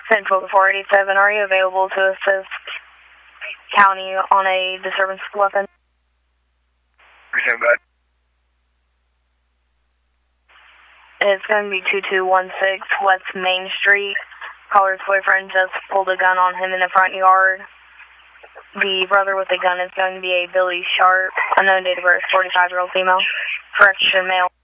Central 487, are you available to assist county on a disturbance weapon? Stand by. It's going to be 2216 West Main Street. Caller's boyfriend just pulled a gun on him in the front yard. The brother with the gun is going to be a Billy Sharp, unknown date of birth, 45-year-old female. Correction, male.